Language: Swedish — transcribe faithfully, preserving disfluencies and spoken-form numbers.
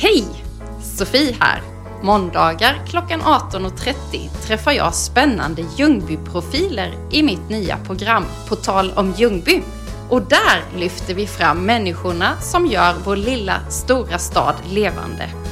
Hej! Sofie här. Måndagar klockan arton och trettio träffar jag spännande Ljungby-profiler i mitt nya program På tal om Ljungby. Och där lyfter vi fram människorna som gör vår lilla stora stad levande.